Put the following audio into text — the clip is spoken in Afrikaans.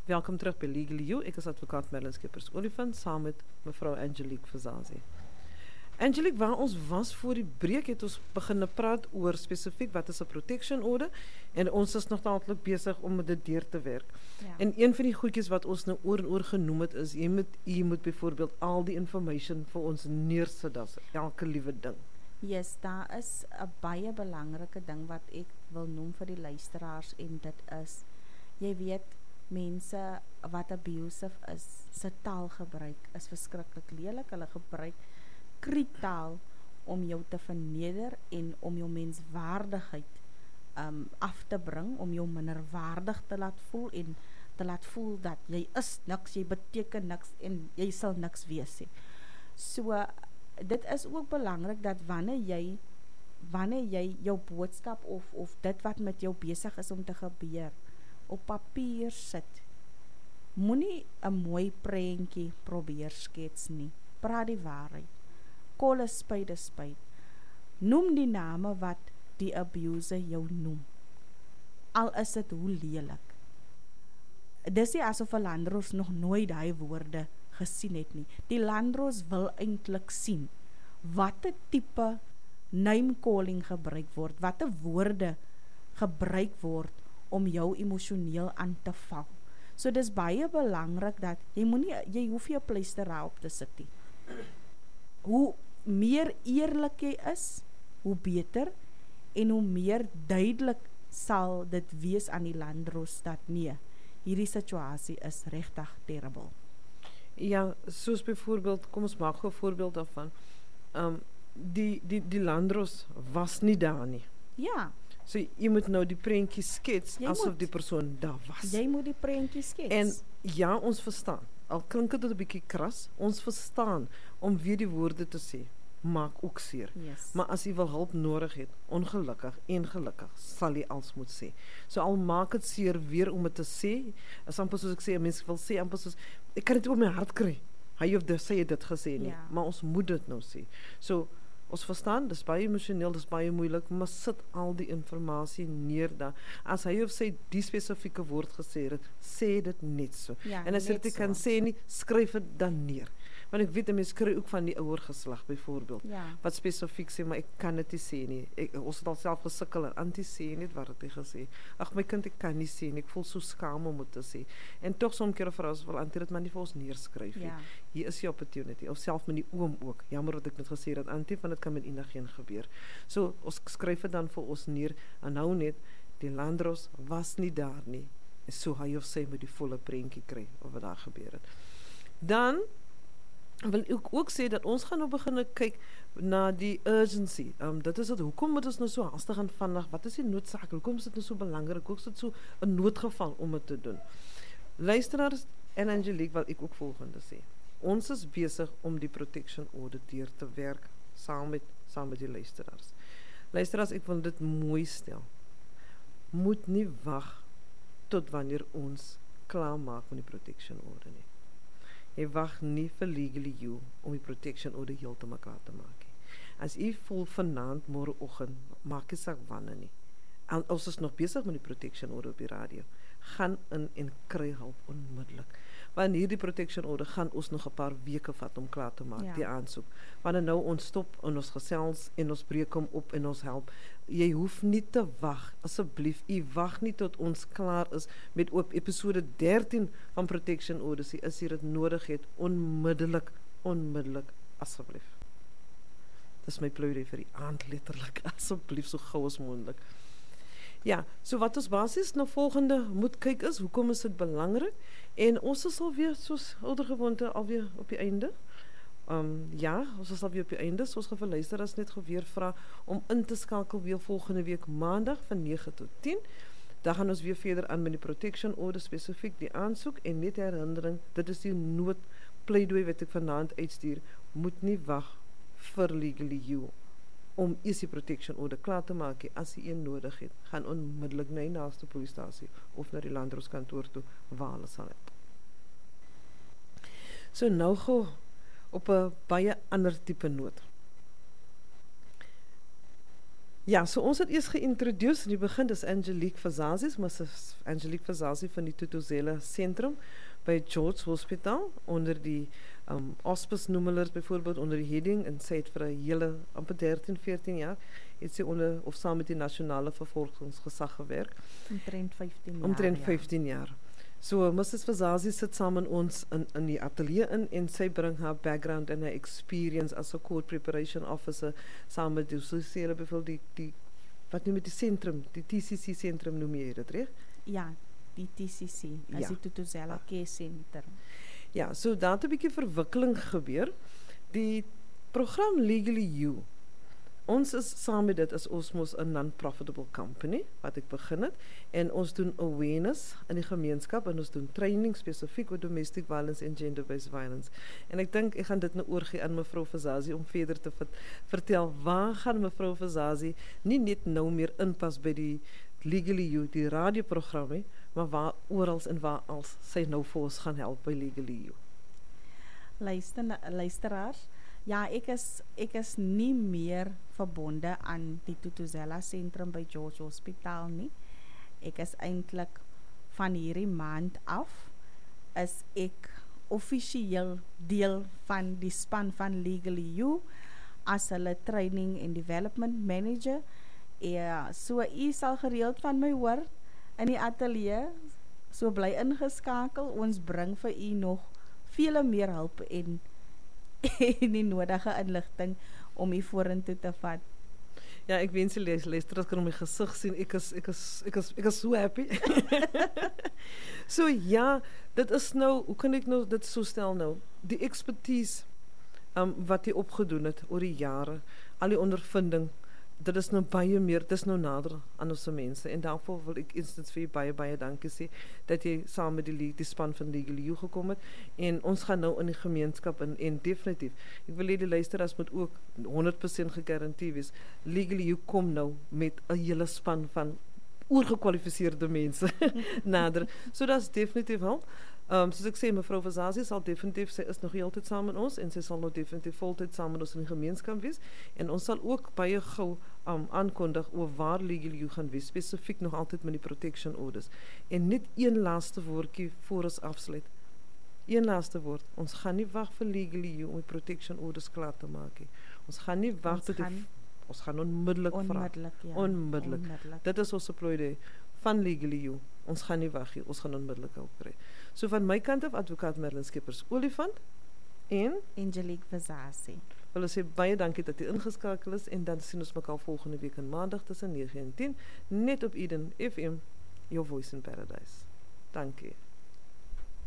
Welkom terug by Legally You. Ek is advokaat Merlin Skeepers-Olifant saam met mevrou Angelique Versace. Angelique, waar ons was voor die breek het ons begin praat oor spesifiek wat is 'n protection order en ons is nog altyd besig om dit deur te werk. Ja. En een van die goedjies wat ons nou oor en oor genoem het is jy moet byvoorbeeld al die information vir ons neersit, as elke liewe ding. Yes, daar is 'n baie belangrike ding wat ek wil noem vir die luisteraars en dit is, jy weet, mense wat abusive is, se taalgebruik is verskriklik lelik. Hulle gebruik krietaal om jou te verneder en om jou menswaardigheid af te bring, om jou minderwaardig te laat voel en te laat voel dat jy is niks, jy beteken niks en jy sal niks wees nie. So dit is ook belangrik dat wanneer jy jou boodskap of dit wat met jou besig is om te gebeur op papier sit, moenie 'n mooi prentjie probeer skets nie. Praat die waarheid. Call 'n spade 'n spade. Noem die name wat die abuser jou noem. Al is dit hoe lelik. Dis nie asof 'n landros nog nooit daai woorde gesien het nie. Die landros wil eintlik sien watter tipe name calling gebruik word, watter woorde gebruik word om jou emosioneel aan te val. So dis baie belangrik dat jy hoef nie 'n pleister op te sit nie. Hoe meer eerlik jy is, hoe beter en hoe meer duidelik sal dit wees aan die landros dat nee, hierdie situasie is regtig terrible. Ja, soos byvoorbeeld, kom ons maak gou 'n voorbeeld daarvan. Die landros was nie daar nie. Ja. So jy moet nou die prentjie skets asof die persoon daar was. Jy moet die prentjie skets. En ja, ons verstaan. Al klink dit 'n bietjie kras, ons verstaan om weer die woorde te sê. Maak ook seer. Yes. Maar as jy wil hulp nodig het, ongelukkig en gelukkig, sal jy als moet sê. So al maak dit seer weer om dit te sê, is amper soos ek sê, 'n mens wil sê amper soos, ek kan dit oor my hart kry. Hy of dit sê dit gesê nie, maar ons moet dit nou sê. So ons verstaan, dis baie emosioneel, dis baie moeilik, maar sit al die informasie neer daar. As hy of sy die spesifieke woord gesê het, sê dit net so. Ja, en as jy dit kan sê nie, skryf dit dan neer. Want ek weet, mense kry ook van die ouer geslag byvoorbeeld, wat spesifiek sê, maar ek kan dit nie sê nie. Ons het al self gesukkel en antie sê net wat het hy gesê. Ag my kind, ek kan nie sê nie, ek voel so skaam om dit te sê. En tog soms keer vir ons wil antie dit maar nie vir ons neerskryf nie. Hier is die opportunity, of self met die oom ook. Jammer dat ek net gesê dat antie, want dit kan met enigeen gebeur. So ons skryf dit dan vir ons neer en nou net, die landros was nie daar nie. En so hy of sy moet die volle prentjie kry of wat daar gebeur het. Dan wil ek ook sê dat ons gaan nou begin kyk na die urgency. Dit is dit, hoekom moet ons nou so haastig en vinnig, wat is die noodsaak, hoekom is dit nou so belangrik, hoekom is dit so 'n noodgeval om dit te doen? Luisteraars en Angelique, wil ek ook volgende sê. Ons is besig om die protection order deur te werk, saam met die luisteraars. Luisteraars, ek wil dit mooi stel. Moet nie wag tot wanneer ons klaar maak met die protection order nie. Jy wag nie vir Legally You om die protection order heeltemal klaar te maak nie. As jy voel vanaand, môreoggend, maak nie saak wanneer nie. En ons is nog besig met die protection order op die radio. Gaan in en kry hulp onmiddellik. Want hierdie protection order gaan ons nog 'n paar weke vat om klaar te maak, die aansoek. Wanneer nou ons stop en ons gesels en ons breek hom op en ons help. Jy hoef nie te wag, asseblief. U wag nie tot ons klaar is met op episode 13 van protection orders. As jy dit nodig het, onmiddellik, asseblief. Dis my pleidooi vir die aand letterlik, asseblief so gou as moontlik. Ja, so wat ons basies nou volgende moet kyk is, hoekom is dit belangrik? En ons is alweer soos oudergewoonte alweer op die einde. Ons is alweer op die einde, soos vir luisteraars net geweer vra om in te skakel weer volgende week maandag van 9 tot 10. Dan gaan ons weer verder aan met die protection order spesifiek die aansoek en net herinnering, dit is die noodpleidooi wat ek vanaand uitstuur, moet nie wag vir Legally You om eers die protection order klaar te maak. As jy een nodig het, gaan onmiddellik na die naaste polisiestasie of na die landroskantoor toe waar hulle sal help. So nou gou op 'n baie ander tipe noot. Ja, so ons het eers geïntroduceer in die begin, dis Angelique Vazazi, Mrs. Angelique Vazazi van die Thuthuzela Sentrum by George Hospital, onder die hospice noem hulle dit byvoorbeeld, onder die heading, en sy het vir 'n hele, amper 13, 14 jaar, het sy onder, of saam met die nasionale vervolgingsgesag gewerk. Omtrent 15 jaar. Omtrent 15 jaar. So, Mrs. Vazazi sit saam met ons in die atelier in, en sy bring haar background en haar experience as a court preparation officer, saam met die sosiale, byvoorbeeld die wat noem jy die sentrum, die TCC sentrum noem jy dit, reg? Ja, die TCC, as die Thuthuzela Care Center. Ja, so daar het 'n bietjie verwikkeling gebeur. Die program Legally You, ons is saam met dit, as ons mos 'n non-profitable company, wat ek begin het, en ons doen awareness in die gemeenskap, en ons doen training spesifiek oor domestic violence en gender-based violence. En ek dink, ek gaan dit nou oorgee aan mevrou Vazazi, om verder te vertel, waar gaan mevrou Vazazi nie net nou meer inpas by die Legally You, die radioprogram, maar waar orals en waar als sy nou vir ons gaan help by Legally You. Luisteraars, ja, ek is nie meer verbonde aan die Thuthuzela Sentrum by George Hospital nie. Ek is eintlik van hierdie maand af, is ek offisieel deel van die span van Legally You, as hulle training and development manager. Ja, so u sal gereeld van my hoor in die atelier, so bly ingeskakel, ons bring vir u nog vele meer hulp en die nodige inligting om u vorentoe te vat. Ja, ek wens die luisteraars kan my gesig sien, ek is so happy. So ja, dit is nou, hoe kan ek nou dit so stel nou, die expertise wat jy opgedoen het oor die jare, al die ondervinding, dit is nou baie meer, dit is nou nader aan ons mense, en daarvoor wil ek instans vir jy baie dankie sê, dat jy saam met die span van Legally You gekom het, en ons gaan nou in die gemeenskap, en definitief, ek wil die luisteraars moet ook 100% gegarandeer wees, Legally You kom nou met 'n hele span van oorgekwalifiseerde mense nader, so dat is definitief help. Soos ek sê, mevrou Vazazi sal definitief, sy is nog heeltyd saam met ons, en sy sal nog definitief voltyd saam met ons in die gemeenskap wees, en ons sal ook baie gou aankondig oor waar Legally You gaan wees, spesifiek nog altyd met die protection orders. En net een laaste woordjie voor ons afsluit. Een laaste woord, ons gaan nie wag vir Legally You om die protection orders klaar te maak nie. Ons gaan nie wag tot ons gaan onmiddellik vra. Ja, onmiddellik. Dit is ons plooi van Legally You. Ons gaan nie wag nie, ons gaan onmiddellik hulp kry. So van my kant af, advokaat Merlin Skeepers Olifant en Angelique Vazazi. Wil sê baie dankie dat jy ingeskakel is, en dan sien ons mekaar volgende week in maandag tussen 9 en 10, net op Eden FM, Your Voice in Paradise. Dankie.